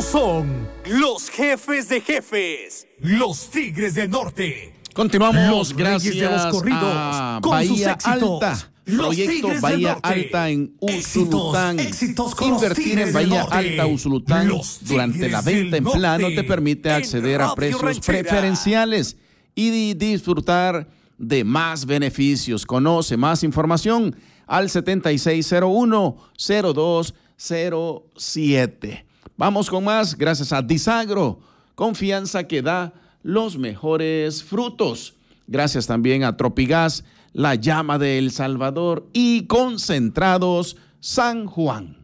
Ellos son los jefes de jefes, los Tigres del Norte. Continuamos, los gracias de los corridos, a con Bahía sus éxitos. Alta. Los Proyecto Tigres Bahía del Norte. Alta en Usulután. Éxitos con Invertir los Tigres en Bahía del Norte. Alta Usulután Los durante Tigres la venta en del plano Norte. te permite En acceder a Radio precios Ranchera. preferenciales y disfrutar de más beneficios. Conoce más información al 7601-0207. Vamos con más, gracias a Disagro, confianza que da los mejores frutos. Gracias también a Tropigas, la llama de El Salvador y Concentrados San Juan.